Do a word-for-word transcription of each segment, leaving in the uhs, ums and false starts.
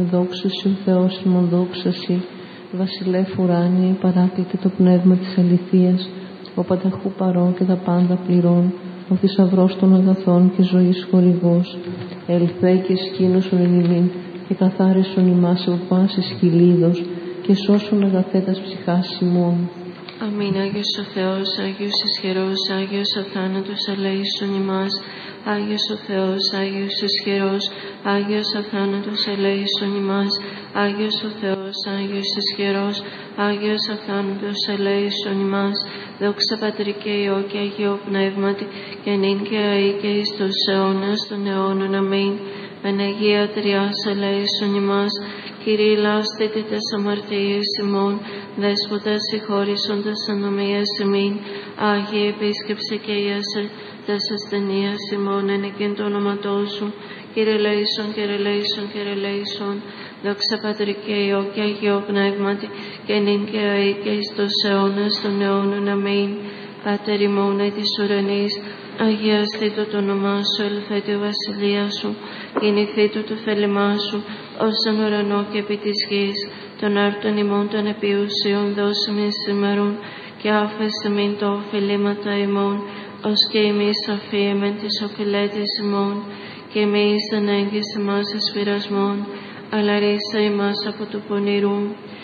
Δόξα ο Θεός ημών, δόξα σοι, βασιλεύ ουράνιε, παράκλητε το πνεύμα της αληθείας, ο πανταχού παρών και τα πάντα πληρών, ο θησαυρός των αγαθών και ζωής χορηγός, ελθέ και σκήνωσον εν ημίν και καθάρισον ημάς από πάσης χιλίδος και σώσον αγαθέτας ψυχάς ημών. Αμήν. Άγιος ο Θεός, Άγιος ισχυρός, Άγιος αθάνατος, ελέησον ημάς. Άγιος ο Θεός, Άγιος ισχυρός, Άγιος αθάνατος, ελέησον ημάς. Άγιος ο Θεός, Άγιος ισχυρός, Άγιος αθάνατος, ελέησον ημάς. Δόξα Πατρί και Υιό και Αγίο Πνεύματι, και νυν και αεί και εις τους αιώνας των αιώνων. Αμήν. Παναγία Τριάς, ελέησον ημάς. Κύριε λάστητε τες αμαρτίες ημών, Δέσποτα συγχώρησον τες ανομίες ημίν. Άγιε επίσκεψε και ιάσε τες ασθενείας ημών, εν εκείν το όνοματό σου. Κύριε λέησον, Κύριε λέησον, Κύριε λέησον. Δόξα Πατρί και Υιό και Αγίο Πνεύματι, και νυν και αεί και εις τους αιώνας των αιώνων. Αμήν. Πάτερ ημών ει της ουρανής, αγιαστήτω το όνομά σου, ελθέτω η βασιλεία σου, γεννηθήτω το θέλημά σου, ως εν ουρανό και επί της γης. Των άρτων ημών των επιούσιων δώσουμε σήμερον, και άφεσαι μην το οφειλήματα ημών, ως και εμείς αφίεμεν τις οφειλέτες ημών, και μη εις δεν έγκυς ημάς εις πειρασμόν, αλλά ρίσα ημάς από του πονηρού.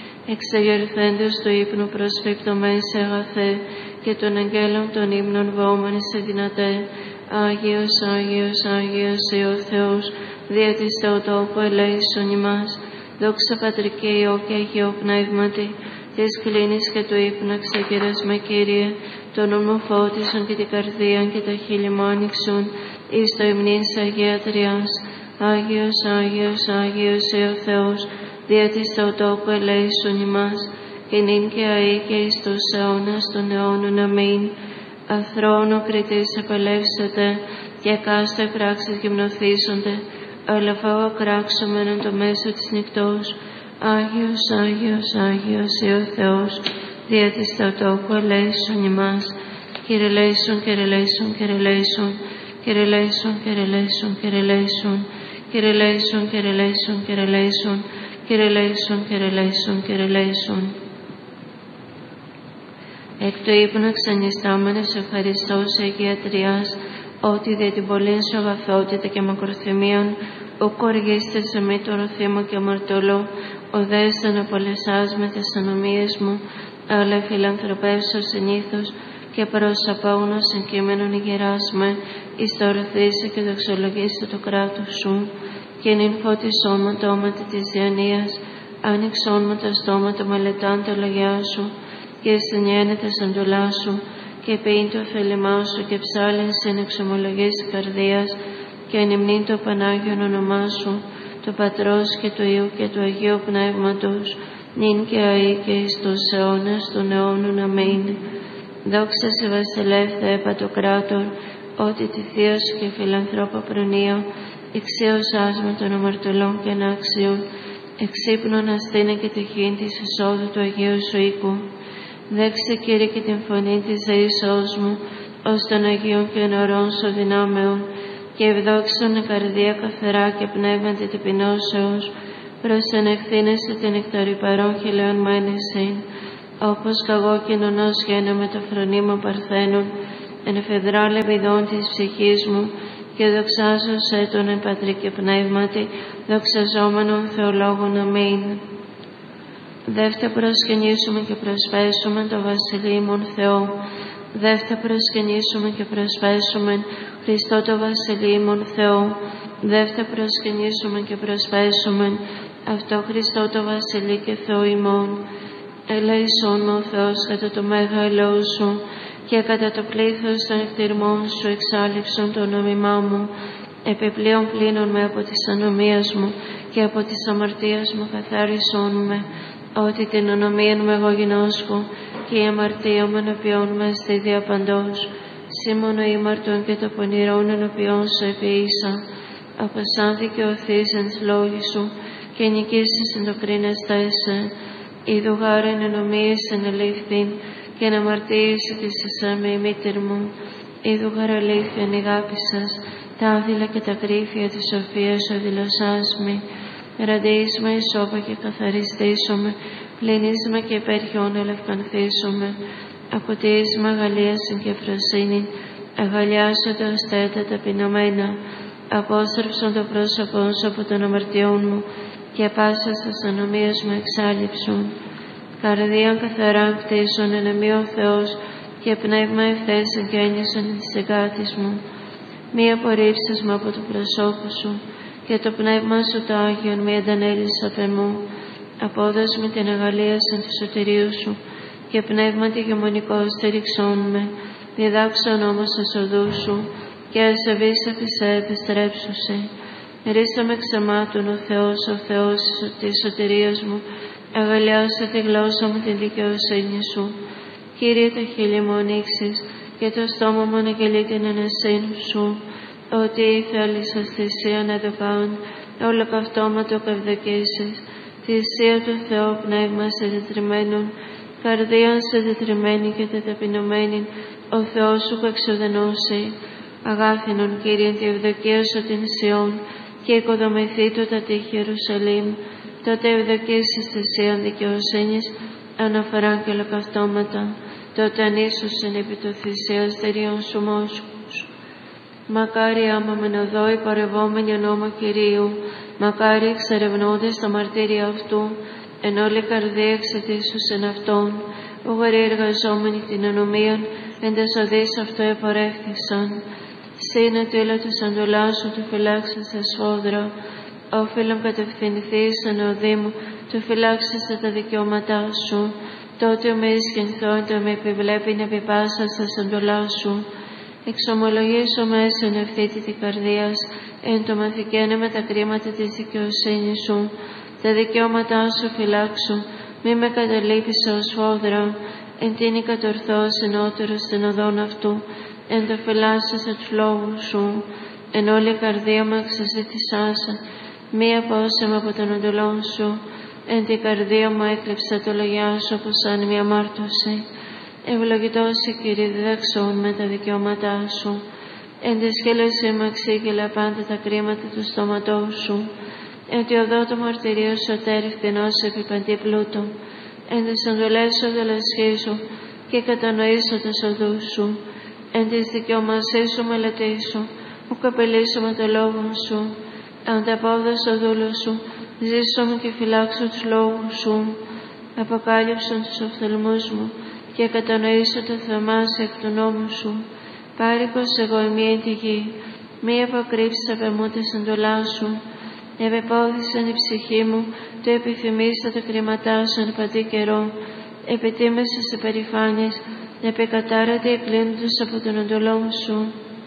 Εξεγερθέντες το ύπνο προσφύπτωμεν σε αγαθέ, και των αγγέλων των ύμνων βόμεν σε δυνατέ. Άγιος, Άγιος, Άγιος ή ο Θεός, δια της Θεοτόκου ελέησον ημάς. Δόξα Πατρί και Υιό και Αγίο Πνεύματι, της κλίνης και του ύπνου εξεγέρας με Κύριε, τον όρμο φώτισον και την καρδία και τα χείλη μου άνοιξον, εις το υμνής Αγία Τριάς. Άγιος, Άγιος, Άγιος ή ο Θεός, δια της Θεοτόκου ελέησον ημάς, και νυν και αεί και εις τους αιώνας των αιώνων. Αμήν. Αθρόνο κριτής επελεύσετε, και εκάστοτε πράξεις γυμνοθήσονται, αλλά φάγω κράξομεν εν το μέσο της νυχτός. Άγιος, Άγιος, Άγιος ή ο Θεός, δια της Θεοτόκου ελέησον ημάς. Κύριε λέησον, Κύριε λέησον, Κύριε λέησον, Κύριε λέησον, Κύριε λέησον, Κύριε λέησον, Κύριε λέησον, Κύριε λέησον, Κύριε λέησον, Κύριε λέησον, Κύριε λέησον, Κύριε λέησον. Εκ του ύπνου ξενιστάμενος ευχαριστώ σε Αγία Τριάς, ότι δια την πολλήν σου αγαθότητα και μακροθυμίων, ο κοργίστε σε μη το ρωθήμο και αμαρτωλό, ο δέστον απολεσάς με τις ανομίες μου, αλλά φιλανθρωπεύσω συνήθως και προσαπάγνω εν κείμενον ηγεράς με, εις το ορθήσει και δοξολογήσει το κράτος σου, και νυν φώτισόν μου το όματι της διανοίας, άνοιξόν μου τα στόματα μελετάν τα λόγια σου, και συνένεται σαν εντολά σου, και ποιήν το θέλημά σου, και ψάλιν συν εξομολογής καρδίας, και ανυμνήν το Πανάγιον όνομά σου, του Πατρός και του Υιού και του Αγίου Πνεύματος, νυν και αεί και εις τους αιώνας των αιώνων. Αμήν. Δόξα σε βασιλεύ Θεέ Πατοκράτορ, ότι τη θεία σου και φιλανθρώπα προνοία, εξίωσάς με των αμαρτωλών και ανάξιων, εξύπνων αστήνε και τυχήν της εισόδου του Αγίου σου οίκου. Δέξε Κύριε και την φωνή της δεήσεώς μου, ως των Αγίων και ενωρών σου δυνάμεων, και ευδόξον η καρδία καθαρά και πνεύμα τη ταπεινώσεως, προς ενεχθήνεσαι την εκτορή παρών χιλιών μένεσιν, όπως καγώ κοινωνός γένω με το φρονήμα παρθένων, εν εφεδρά λεπιδών της ψυχής μου, και δοξάζω σε τον εν Πατρί και Πνεύματι, δοξαζόμενον Θεολόγων. Αμήν. Δεύτε προσκυνήσουμε και προσπέσουμε το Βασιλείμον Θεό. Δεύτε προσκυνήσουμε και προσπέσουμε Χριστό το Βασιλείμον Θεό. Δεύτε προσκυνήσουμε και προσπέσουμε αυτό Χριστό το Βασιλεί και Θεό ημών. Ελέησόν με ο Θεός κατά το μέγαλό σου, και κατά το πλήθος των εκτιρμών σου εξάλληψον το νόμιμά μου. Επιπλέον πλύνον με από της ανομίας μου, και από της αμαρτίας μου καθάρισόν με, ότι την ονομίαν μου εγώ γινώσκω, και η αμαρτία μου ενωπιών με στη διαπαντός. Σήμωνο ήμαρτον και το πονηρόν ενωπιών σου επίησα. Απασάν δικαιωθείς εν της λόγη σου, και νικήσεις εν το κρίνεσταίσαι. Είδου γάρεν ενομίες εν ελήφθην, και εν αμαρτίηση της εσέ με η μήτηρ μου. Είδου γαραλήθιον ηγάπησας, τα άδειλα και τα κρύφια της σοφίας σου δηλωσάς μη. ραντίσμα ισόπα και καθαριστήσομαι, πλυνίσμα και υπέρχιον ελευκανθήσομαι, ακουτίσμα αγαλίασιν και φροσύνη, αγαλιάσω τα αστέτα ταπεινωμένα, απόστρεψον το πρόσωπό σου από των αμαρτιών μου και πάσα στις ανομίες μου εξάλληψον. Καρδίαν καθαρά κτίσον εν εμεί ο Θεός και πνεύμα ευθέσιν και ένιωσον της εγκάτης μου. Μη απορρίψεις με από το προσώπου σου και το πνεύμα σου το Άγιον μη αντανέλεις απ' εμού. Απόδος με την αγαλίασιν του σωτηρίου σου και πνεύμα τη γεμονικό στηριξών με. Διδάξον όμως τους οδούς σου και ασεβείς αφισέ επιστρέψουσαι. Ρίστε με ξεμάτων ο Θεός, ο Θεός της σωτηρίας μου, αγαλιάσε τη γλώσσα μου την δικαιοσύνη σου. Κύριε, το χείλη μου ανοίξεις και το στόμα μου αναγγελεί την ανεσύνη σου, ότι ήθελες εις θυσίαν εδωκάν, ολοκαυτώματο καυδοκίσεις, θυσία του Θεού πνεύμα σε τετριμένων, καρδίαν σε τετριμένη και τεταπεινωμένη, ο Θεός σου εξοδενώσει. Αγάθινον, Κύριε, τη ευδοκία σου την Σιών και οικοδομηθεί του τα τείχη Ιερουσαλήμ, τότε ευδοκίσεις θυσίαν δικαιοσύνης, αναφοράν και ολοκαυτώματα, τότε ανίσωσιν επί το θυσίας τερίων σου μόσχους. Μακάρι άμα μεν οδό υπορευόμενοι ονόμα Κυρίου, μακάρι εξερευνώντες τα μαρτύρια αυτού, εν όλη καρδία εξαιτήσουσεν αυτόν, ογαροί εργαζόμενοι την ανομίαν, εν τας οδείς αυτό επορεύθησαν. Σύνε τίλα του αντολά σου του φυλάξεις τα σφόδρα, όφιλον κατευθυνθείς εν οδή μου, του φυλάξεις τα δικαιώματά σου, τότε ο με ισχυνθών το με επιβλέπει να επιπάσα στα αντολά σου. Εξομολογήσω μέσα εν ευθύτη τη καρδίας, εν το μαθηκένε με τα κρίματα της δικαιοσύνης σου. Τα δικαιώματά σου φυλάξω, μη με καταλείπεις ως σφόδρα, εν τίνη κατορθώς ενώτερος στην οδόν αυτού, εν το φυλάσσας τους λόγους σου, εν όλη η καρδία μου εξαζητησάσα, μη απόσεμα από τον εντολόν σου, εν την καρδία μου έκλειψα το λογιά σου όπως σαν μια μάρτωση. Ευλογητός Κύριε, διδαξών με τα δικαιώματά σου, εν τη σχέλωση μου εξήγηλα πάντα τα κρίματα του στόματός σου, εν τη οδό το μαρτυρίο σου ατέρι φθηνός επί παντή πλούτο, εν τις εντολές σου δελασχίζω και κατανοήσω τους οδούς σου, εν της δικαιωμασίας σου μελετήσω, μου καπελίσω με το λόγο σου, ανταπόδοσο δούλο σου, ζήσω μου και φυλάξω τους λόγους σου, αποκάλυψον τους οφθαλμούς μου και κατανοήσω το θαυμάσιο εκ του νόμου σου. Πάρικος εγώ ημί εν τη γη, μη αποκρύψεις απ' εμού της εντολάς σου. Ευεπόδησαν η ψυχή μου, το επιθυμήσα τα κρίματά σου εν παντή καιρό. Επιτίμησες σε περηφάνειες, επεκατάρατη εκλίνοντος από τον εντολόν σου.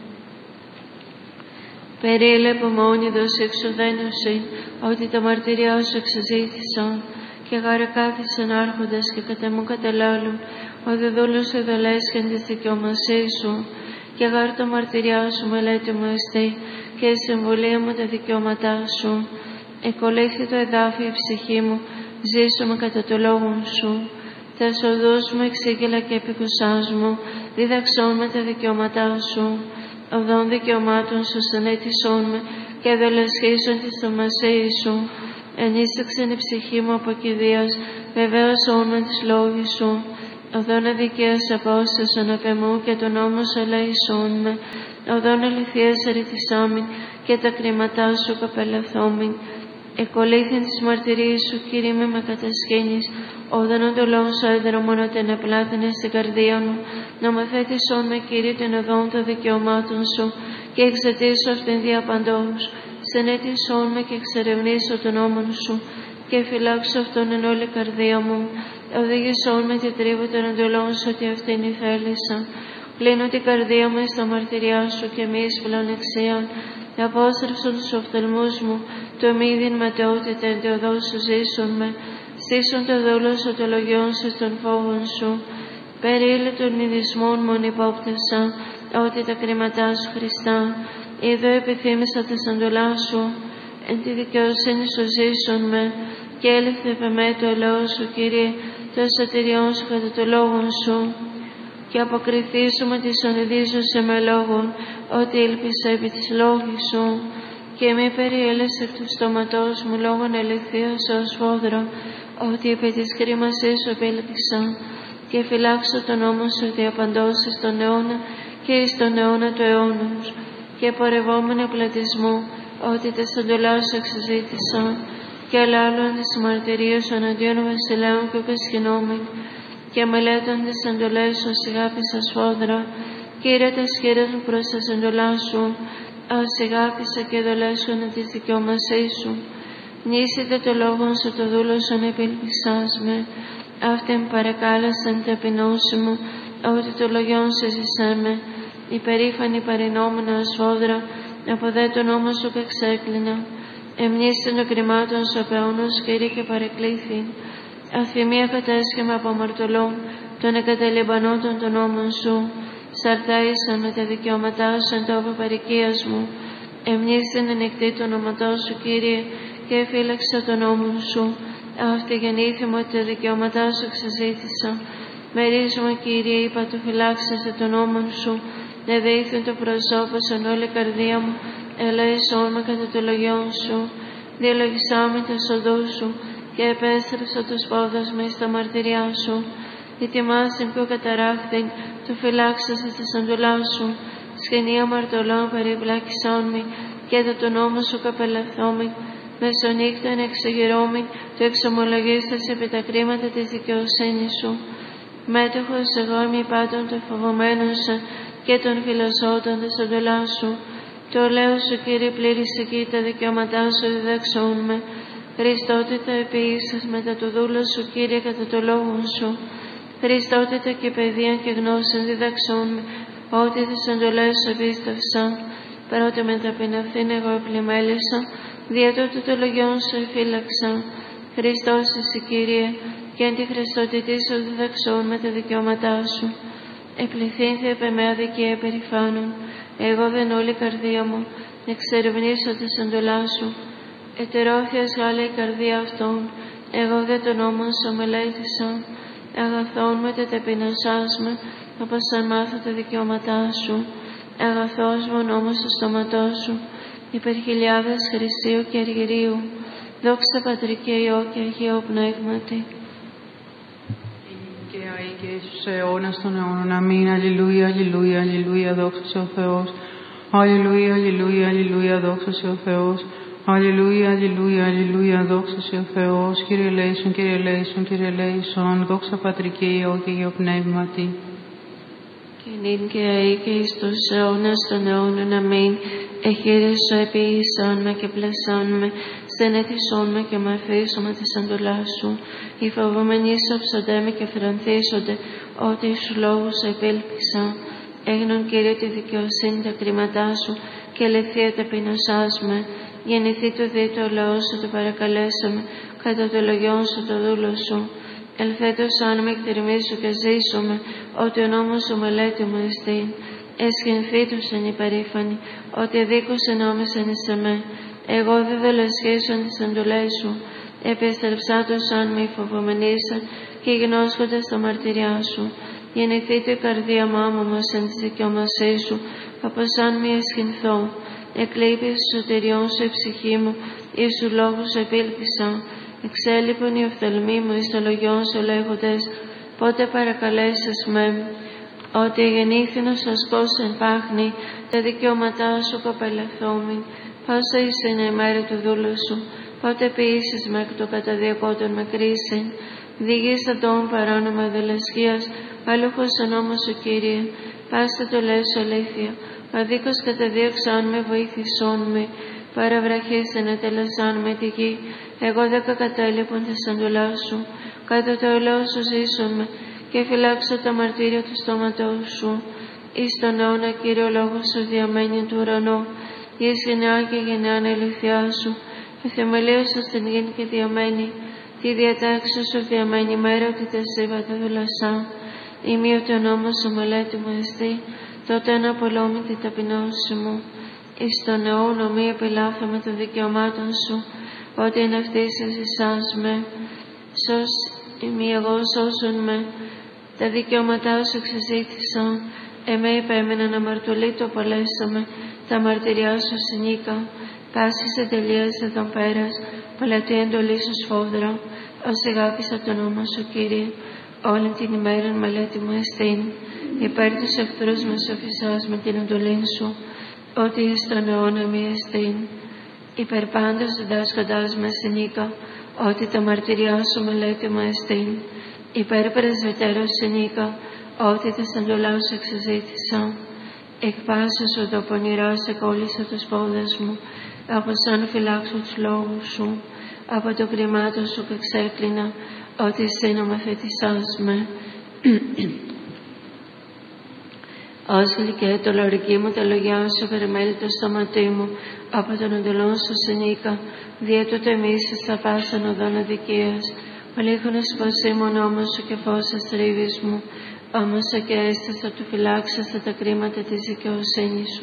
Περίλεπο μόνιδος εξουδένωση, ότι τα μαρτυριά σου εξαζήτησαν, και γαρακάθησαν άρχοντας και κατά μου καταλάλουν, ο δεδούλος σου δολέσχεν της δικαιομασίας σου, και γάρ τα μαρτυριά σου μελέτη μου εστί, και η συμβουλία μου τα δικαιώματά σου. Εκολύθη το εδάφιο η ψυχή μου, ζήσω με κατά το λόγο σου. Τα οδούς μου εξήγηλα και επικουσάς μου, δίδαξόν με τα δικαιώματά σου. Οδών δικαιωμάτων σου συνέτησόν με, και δολεσχίσον της θαυμασίας σου. Ενίσαξεν η ψυχή μου από κηδείας, βεβαίωσόν με τις λόγοι σου. Οδόν αδικίας απόστασον απ' εμού και τον νόμο σου ελέησόν με. Οδόν αληθείας αρετησάμιν και τα κρίματά σου καπελαθόμιν. Εκολύθην της μαρτυρίας σου, Κύριε, με με κατασχήνεις. Όδον οντολόν σου έδρομον ότι αναπλάθαινε στην καρδία μου. Νομοθέτησόν με, Κύριε, την οδόν των δικαιωμάτων σου και εξατήσω αυτήν διαπαντός. Συνέτησόν με και εξερευνήσω τον νόμον σου και φυλάξω αυτόν εν όλη καρδία μου. Οδήγησόν με τη τρίβω των εντολών σου ότι αυτήν η θέλησα. Κλείνω την καρδία μου στα μαρτυριά σου και μη εις φιλονεξίαν. Απόστρεψον τους οφθαλμούς μου, το μύδιν ματαιότητα εν τη οδό σου ζήσουν με. Στήσουν το δούλο σου το λογιόν σου των φόβων σου. Περίλε των μηδισμών μον υπόπτευσα, ότι τα κρίματά σου Χριστά. Εδώ επιθύμησα τα σαντολά σου, εν τη δικαιοσύνη σου ζήσουν με, και έλειφθε επ' εμέ το ελαιό σου, Κύριε, το σωτηριόν σου κατά το λόγον σου, και αποκριθήσου με τη σονιδίζουσε με λόγον, ότι ήλπισα επί της λόγης σου, και μη περιέλεσε εκ του στόματός μου λόγων αληθείας ως φόδρο, ότι επί της κρίμασής σου επέλπισα, και φυλάξω τον νόμο σου διαπαντός εις τον αιώνα και εις τον αιώνα του αιώνος, και πορευόμενοι πλατισμού, ότι τες εντολάς σου εξεζήτησα, και αλλάλλον τις μαρτυρίες σου εναντίον βασιλέων και επεσχυνόμην, και μελέτων τις εντολές σου σιγάπησα σφόδρα, Κύριε τες χείρες μου προς τες εντολάς σου, ασιγάπησα και δολέσουν της δικαιομασής σου. Νήσιτε το λόγον σου το δούλο σου να επιλπισάς με. Αυτήν παρεκάλεσαν ταπεινώσιμο, ότι το λογιόν σε ζησέ με. Υπερήφανη παρενόμενα ασφόδρα, από δε το νόμο σου καξέκλεινα. Εμνήστην των κρυμάτων σου απεώνος, Κύριε, και παρεκλήθη. Αθυμία κατέσχεμα από αμαρτωλών, των εγκαταλειμπανόντων των νόμων σου. Σαρτάησα με τα δικαιώματά σου εν τόπο παροικίας μου. Εμνήστην ενεκτή το όνοματό σου, Κύριε, και εφύλαξα τον νόμο σου. Αυτή γεννήθη μου ότι τα δικαιώματά σου εξαζήτησα. Μερίζομαι, Κύριε, είπα του φυλάξεσαι τον νόμο σου. Εδείθουν το προσώπο σαν όλη η καρδία μου. Ελέησόν με κατά το λογιόν σου. Διαλογισά με τα σοδού σου και επέστρεψα τους πόδους με στα μαρτυριά σου. Ετοιμάσιν που καταράχθην, το φυλάξεσαι τη εντολά σου. Σχενία μαρτωλών περιπλάκησόν με, και το τον νόμο σου καπελαθόμη. Μεσονύκτων εξεγειρώμην, το εξομολογήσας επί τα κρίματα της δικαιοσύνης σου. Μέτοχος εγώ είμαι πάντων των φοβωμένων σου και των φιλοσότων της εντολάς σου. Το λέω σου, Κύριε, πλήρης εκεί τα δικαιώματά σου διδαξών με. Χριστότητα επίησας μετά το δούλο σου, Κύριε, κατά το λόγο σου. Χριστότητα και παιδεία και γνώσεων διδαξών με, ότι τις εντολές σου επίστευσα. Πρώτα με ταπεινωθήν εγώ επλημέλησα, δια τούτου το λογιόν σου εφύλαξα. Χριστός εσύ, Κύριε, και εν τη Χριστότητή σου διδαξών με τα δικαιώματά σου. Επληθύνθη επ' εμέ αδικία περηφάνων, εγώ δεν όλη η καρδία μου, εξερευνήσω τις εντολάς σου. Ετερόθειας γάλα η καρδία αυτών, εγώ δεν τον νόμο σου μελέτησα. Αγαθόν με τα ταπεινωσάς με, όπως αν μάθω τα δικαιώματά σου. Αγαθός μου νόμος στο στόματό σου, υπερχιλιάδες χρυσίου και αργυρίου. Δόξα Πατρί και Υιό και Αγίο Πνεύματι. Και αεί και στους αιώνας των αιώνων. Αμήν. Αλληλούια, αλληλούια, αλληλούια, δόξα σε ο Θεός. Αλληλούια, αλληλούια, αλληλούια, δόξα σε ο Θεός. Αλληλούια, αλληλούια, αλληλούια, δόξα σε ο Θεός. Κύριε ελέησον, Κύριε ελέησον, Κύριε ελέησον. Δόξα Πατρί και Υιό και Αγίο Πνεύματι. Και νυν και αεί και εις τους αιώνας των αιώνων. Αμήν. Εχείρες σου επίησαν με και πλασάν με, στενέτησόν με και μαθήσωμα της εντολάς σου. Οι φοβούμενοι σώψονται με και φρανθίσονται, ότι εις λόγους σου επέλπισα. Έγνον, Κύριε, τη δικαιοσύνη τα κρίματά σου και ελευθεία ταπεινωσάς με. Γεννηθεί το δι' το λαό σου, το παρακαλέσαμε, κατά το λογιόν σου το δούλο σου. Ελθέτως αν με εκτιρμήσου και ζήσουμε, ότι ο νόμος σου μελέτη μου εστίν. Εσχυνθεί τους εν υπερήφανοι, ότι δίκους ενόμισαν εις εμέ. Εγώ δε δολεσχέσον τις εντολές σου. Επιστρεψάτως αν με φοβομενήσαν και γνώσκοντας τα μαρτυριά σου. Γεννηθεί το η καρδία μάμου μας εν της δικαιομασής σου, όπως αν μη εσχυνθώ. Εκλείπει εις σωτηριών σου η ψυχή μου, εις σου λόγους σου επήλπισα. Εξέλιπον οι οφθαλμοί μου εις το λογιόν σου λέγοντες, πότε παρακαλέσεις με. Ότι γεννήθην ως ασκός εν πάχνη, τα δικαιώματά σου κοπελευθόμην. Πάσα εις είναι η μέρα του δούλου σου, πότε ποιήσεις με εκ το καταδιακότων με κρίσιν. Δίγησα τον παράνομα δελεσχίας, αλούχος ο νόμος σου, Κύριε. Πάστε το λες αλήθεια, αδίκως καταδίωξαν με, βοήθησόν με. Παραβραχής ενετελεσάν με τη γη, εγώ δέκα κατέλειπον της εντολάς σου. Κατά το ελαιό σου ζήσον με, και φυλάξω τα μαρτύρια του στόματός σου. Εις τον αιώνα, Κύριε, ο λόγος σου διαμένει του ουρανού. Εις γενεά και γενεά αληθειά σου. Εθεμελίωσα στην γη και διαμένει. Τη διατάξω σου διαμένει μέρα ότι τα σύβατα δουλασά. Ημίωτε ο νόμος σου μελέτη μου εστί, τότε αναπολώμη την ταπεινώση μου. Εις τον αιώνα μη επιλάθαμε των δικαιωμάτων σου, ότι εν αυτής εσάς με. Σως ημί εγώ σώσον με, τα δικαιώματά σου εξεζήτησα. Εμέ υπέμεναν αμαρτωλή το απολέσαμε, τα μαρτυριά σου συνήκα. πάσης ετελείας εδώ πέρας, παλατή εντολή σου σφόδρα, ως αγάπησα τον νόμο σου, Κύριε, όλη την ημέρα μελέτη μου εστίν, υπέρ τους εχθρούς με σοφισάς με την εντολή σου, ότι εις τον αιώνα μη εστίν. Υπέρ πάντως διδάσκοντάς με συνήκα, ότι τα μαρτυριά σου μελέτη μου εστίν. Υπέρ πρεσβυτέρως συνήκα, ότι τα εντολά σου εξεζήτησα. Εκ πάσης σου το πονηρά σε κόλλησα τους πόδες μου, από σαν φυλάξω τους λόγους σου, από το κρυμάτο σου και ξέκλεινα, ότι εσύ νομοθετησάς με. Ως γλυκέ το λορική μου τα λογιά σου περιμέλει το στόματί μου, από τον εντολόν σου συνήκα, δια του τεμίσεις θα πάσαν οδόν αδικίας, ολίχωνες σπασίμων νόμος σου και φως αστρίβης μου, όμως και αίσθησα του φυλάξεσαι τα κρίματα της δικαιοσύνης σου.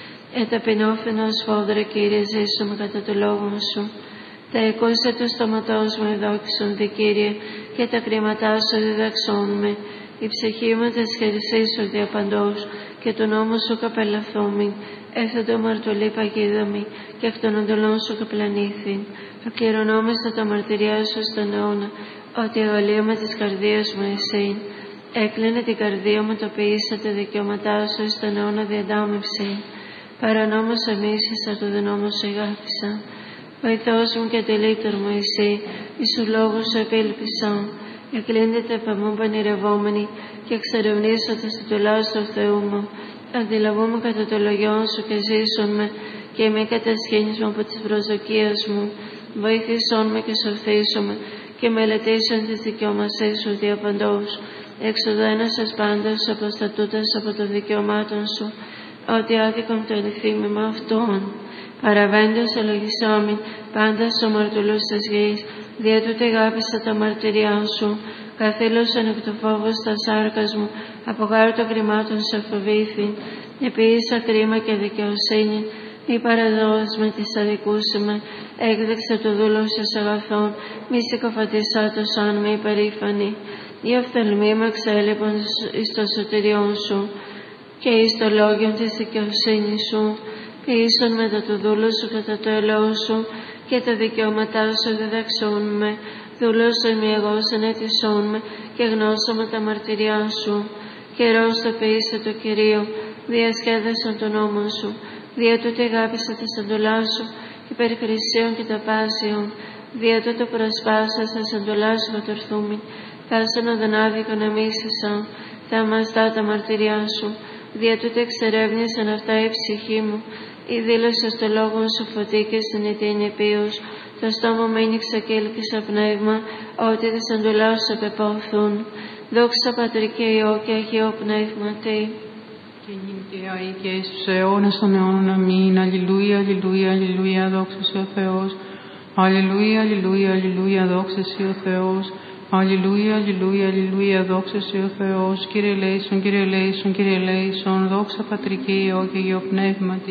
Ε ταπεινόφαινα σφόδρα, Κύριε, ζήσουμε κατά το λόγο σου. Τα εκούσε του στόματός μου εδόξον δι, Κύριε, και τα κρίματά σου διδαξών με. Η ψυχή μου τα σχερισίσου διαπαντός, και τον νόμο σου καπελαθόμην, έθετο μαρτωλή παγίδαμη, και εκ των οντολών σου καπλανήθην. Ακληρονόμεσα τα μαρτυριά σου στον αιώνα, ότι αγαλίωμα της καρδίας μου εσύ. Έκλεινε την καρδία μου, το ποιήσα τα δικαιώματά σου στον αιώνα διαντάμευση. Παρανόμως αμίσησα, το δε νόμο σου αγάπησα. Βοηθός μου και τελύτερ μου εσύ, εις σου λόγου σου επίλπισα. Εκλίνεται επ' μου πανηρευόμενη, και εξερευνήσω τα στιτουλά του Θεού μου. Αντιλαβούμε κατά το λογιόν σου και ζήσον με, και μη κατασχήνεις μου από τις προσδοκίες μου. Βοήθησόν με και σωθήσον με, και μελετήσον τις δικαιωμασίες σου διαπαντός. Εξοδένωσες πάντως αποστατούτας από το δικαιωμάτων σου, ότι άδικον το ενθύμημα αυτόν. Παραβέντος ελογισόμην πάντα σου μαρτωλούς της γης, δια τούτε αγάπησα τα μαρτυριά σου. Καθήλωσον εκ του φόβου στα σάρκας μου, από γάρ των κρυμάτων σε φοβήθη. Επίησα κρίμα και δικαιοσύνη, μη παραδός με τις αδικούσιμε. Έκδεξε το δούλο σου αγαθών, μη συκοφατισά το σαν μη υπερήφανη. Η οφθαλμή μου εξέλιπον εις το σωτηριόν σου, και εις το λόγιον της δικαιοσύνης σου. Ποιήσον μετά το δούλο σου κατά το ελαιό σου, και τα δικαιώματά σου διδαξών με. Δούλος σου ημί εγώ συνέτησόν με, και γνώσω τα μαρτυριά σου. Καιρός το ποιήσε το Κυρίο, διασκέδασαν τον νόμο σου. Δια τούτη αγάπησα τα εντολά σου, υπέρ χρυσίων και τα πάσιων. Δια τούτο προσπάσα τα εντολά σου κατορθούμην. Πάσον οδονάδικον αμίσησα, τα αμαστά τα μαρτυριά σου. Δια τούτη εξερεύνησαν αυτά η ψυχή μου. Η δήλωσε στο λόγο σου φωτί και στην αιτήν επίους. Το στόμα μου άνοιξε και έλκυσα πνεύμα, ότι τις εντολάς σου επεπόθουν. Δόξα Πατρί και Υιό και Αγίο Πνεύματι. Και νυν και αεί και εις τους αιώνας των αιώνων. Αμήν. Αλληλούια, αλληλούια, αλληλούια, δόξα σε ο Θεός. Αλληλούια, αλληλούια, αλληλούια, δόξα σε ο Θεός. Αλληλούια, αλληλούια, αλληλούια, δόξα σε ο Θεός. Κύριε ελέησον, Κύριε ελέησον, Κύριε ελέησον, δόξα Πατρί και Υιό και Αγίο Πνεύματι.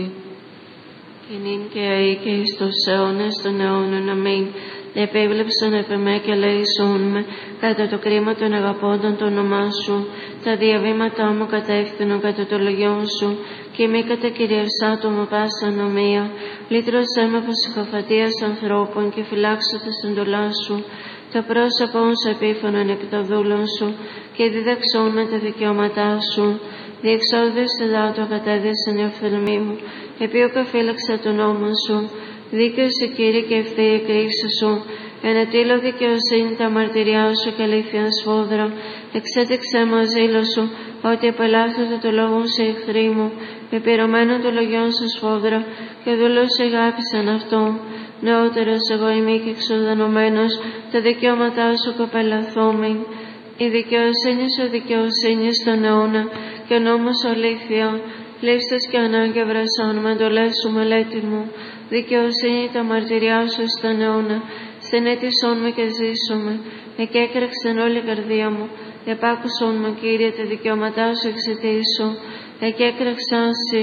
Και νυν και αεί και εις τους αιώνας των αιώνων. Αμήν. Επίβλεψον επ' εμέ και ελέησόν με, κατά το κρίμα των αγαπώντων το όνομά σου. Τα διαβήματά μου κατεύθυνον κατά το λογιόν σου, και μη κατακυριευσά το με πάσα ανομία. Λύτρωσέ με από συκοφατίας ανθρώπων, και φυλάξω τα εντολά σου. Το πρόσωπό σου επίφωνον επί το δούλον σου, και διδαξών με τα δικαιώματά σου. Διεξόδιος εδάτου ακατέδεσαν η οφθαλμή μου, επί ο καφύλαξα τον νόμο σου. Δίκαιος η Κύριε και ευθεία η κρίξη σου. Ενετήλω δικαιοσύνη τα μαρτυριά σου και αλήθεια σφόδρα. Εξέτηξέ μου ζήλο σου, ότι επελάθονται το λόγο σου οι εχθροί μου. Επιρωμένο το λογιόν σου σφόδρα, και δούλος σου αγάπησαν αυτό. Νεότερος εγώ είμαι και εξοδανωμένος, τα δικαιώματά σου κοπελαθόμην. Η δικαιοσύνη σου δικαιοσύνη στον αιώνα, και ο νόμος σου αλήθεια. Λήψεις και ανάγκη βρασών με εντολές σου μελέτη μου. Δικαιοσύνη τα μαρτυριά σου στον αιώνα. Συνέτησόν με και ζήσομαι. Εκέκραξαν όλη η καρδία μου. Επάκουσόν με, Κύριε, τα δικαιώματά σου εξαιτήσου. Εκέκραξαν σοι.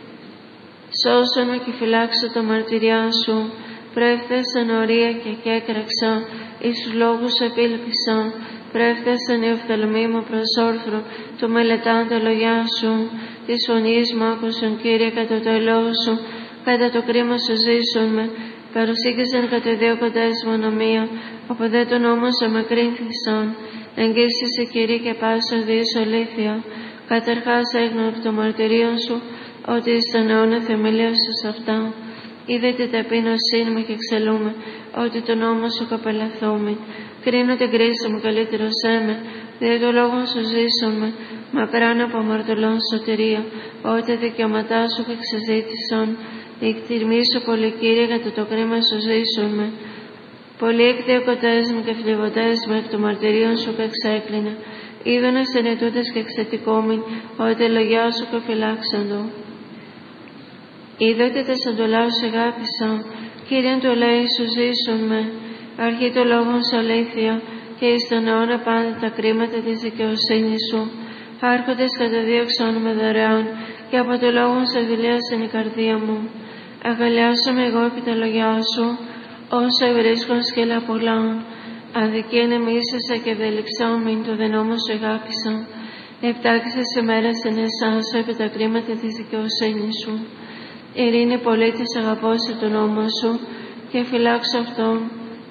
Σώσον με και φυλάξω τα μαρτυριά σου. Πρέφθασαν ορία και εκέκραξα. Εις τους λόγους σου επίλπισα. Πρέφθασαν οι οφθαλμοί μου προς όρθρο. Το μελετάν τα λογιά σου. Της φωνής μου άκουσον, Κύριε, κατά το ελαιό σου. κατά το κρίμα σου ζήσουν με, παρουσήκησαν κατά δύο κοντές μονομία, από δε τον νόμο σε μακρύνθησαν, εγγύσεσαι Κύριε και πάσα δίης ολήθεια, καταρχάς έγνω από το μαρτυρίον σου, ότι στον αιώνα θεμελίωσες αυτά. Είδε την ταπείνωσύνη μου και εξελούμε, ότι τον νόμο σου καπελαθούμε. Κρίνω την κρίση μου, καλύτερος έμε, δια το λόγο σου ζήσομαι, μακράν από αμαρτωλών σωτηρία, ότι δικαιώματά σου εξεζήτησαν. Εκτιμήσω πολύ, Κύριε, κατά το κρίμα σου ζήσομαι. Πολλοί εκδιωκωτές μου και φλιβωτές μου εκ των μαρτυρίων σου και εξέκλεινα. Είδωνα συνετούτες και εξετικόμην, ότι λογιά σου και φυλάξαντο. Είδα ότι τα σαντολά σου αγάπησα, Κύριε το λέει σου ζήσουν με. Αρχή το λόγο σου αλήθεια, και εις τον αιώνα πάντα τα κρίματα της δικαιοσύνης σου. Άρχοντες καταδίωξαν με δωρεάν, και από το λόγο σου δηλίασαν η καρδία μου. Αγαλιάσαμε εγώ επί τα λογιά σου, όσο ευρίσκον σκέλα πολλά. Αδικία νεμίσασα και ευδελιξάμιν, το δε νόμο σου αγάπησα. Επτάξεις ημέρας εν εσάσω επί τα κρίματα της δικαιοσύνης σου. Ειρήνη πολίτης αγαπώ σε τον νόμο σου, και φυλάξω αυτόν.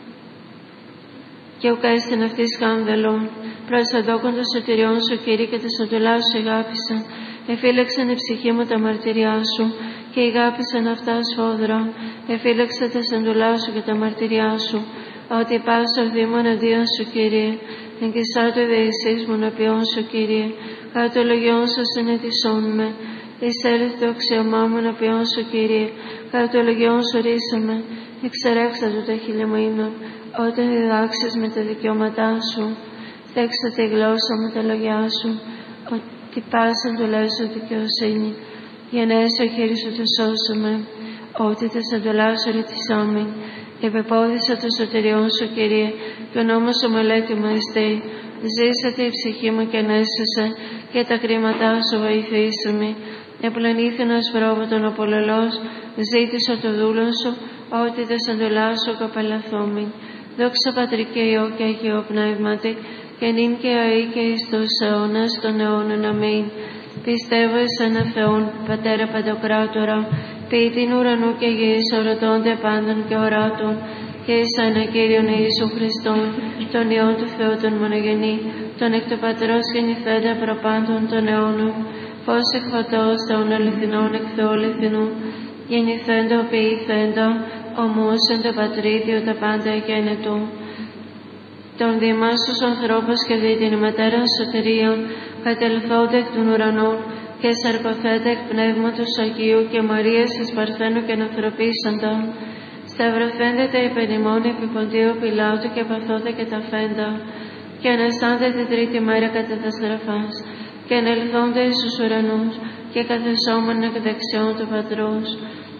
Και ουκάστην αυτής σκάνδαλον, προσαδόκον των σωτηριών σου, Κύριε, και τα σωτολά σου αγάπησα. Εφύλαξαν η ψυχή μου τα μαρτυριά σου, και αγάπησαν αυτά σφόδρα. Εφύλαξα τα σαντολά σου και τα μαρτυριά σου, ότι πάσα δήμον αντίον σου, Κύριε. Εγκυσάτω δεησής μου να ποιόν σου, Κύριε. Κάτω λογιών σου συνετισόν με. Εισέλθει το αξιωμά μου να ποιόν σου, Κύριε. Κάτω λογιών σου ρίσαμε. Εξερέξα του τα χείλια μου ύμνων, όταν διδάξεις με τα δικαιώματά σου. Θέξα τη γλώσσα με τα λόγια σου, ότι πάσαν του λες σου δικαιοσύνη. Για να έσαι ο χέρι σου το σώσουμε, ότι τα σαντολά σου ρητισάμιν. Επεπόδησα το σωτηριών σου, Κύριε, και ο νόμος σου μελέτη μου εστί. Ζήσατε η ψυχή μου και ανέσωσε, και τα κρίματά σου βοηθήσαμε. Επλανήθην ως πρόβατον ο πολολός, ζήτησα το δούλον σου, ότι τα σαντολά σου καπελαθόμην. Δόξα Πατρί και Υιό και Αγίο Πνεύματι, και νυν και αεί και εις τους αιώνας των αιώνων. Αμήν. Πιστεύω εις ένα Θεόν, Πατέρα Παντοκράτορα, ποιητήν ουρανού και γης, ορατώνται πάντων και οράτων, και εις ένα Κύριον Ιησού Χριστόν, τον Υιόν του Θεού τον μονογενή, τον εκ του Πατρός γεννηθέντα προπάντων των αιώνων, φως εκφωτός των αληθινών εκ Θεού αληθινού, γεννηθέντο ποιηθέντο, ομούσεν το Πατρίδιο τα πάντα γένετο. Τον διεμάς τους ανθρώπους και δι' την ημετέραν σωτηρίαν, κατελθόνται εκ των ουρανών, και σαρκοθέτε εκ πνεύματος Αγίου και Μαρίας εις Παρθένου και ανθρωπίσαντα. Σταυρωθέντε τα υπενημών επί Ποντίου Πιλάτου και παθώνται και τα φέντα, και αναστάνται την τρίτη μέρα κατά τα στραφάς, και ανελθόνται εις τους ουρανούς, και καθεσόμεν εκ δεξιών του Πατρός.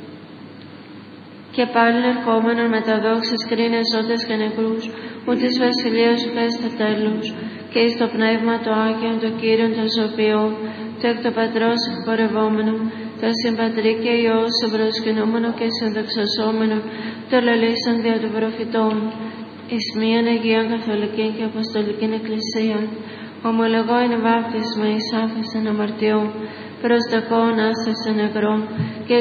Και πάλιν ερχόμενον με τα δόξης κρίνε ζώντες και νεκρούς, ου της βασιλείας σου πέστα τέλους, και εις το πνεύμα το Άγιον, το Κύριον των Ζωπιών, το εκ το Πατρός εκπορευόμενο, το συμπατρί και Υιός εμπροσκυνόμενο και συνδοξασόμενο, το λαλήσαν δια των προφητών, εις μίαν Αγίαν Καθολική και Αποστολική Εκκλησία, ομολογώ εν βάπτισμα εις άφεσεν αμαρτιών, προσδοκώ ανάσταση νεκρών, και